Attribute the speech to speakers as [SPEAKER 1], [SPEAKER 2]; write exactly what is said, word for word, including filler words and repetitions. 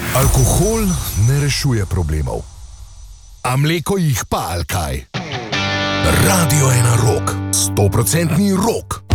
[SPEAKER 1] Alkohol ne rešuje problemov. A mleko jih pa, ali kaj? Radio ena rock, sto procentni rock.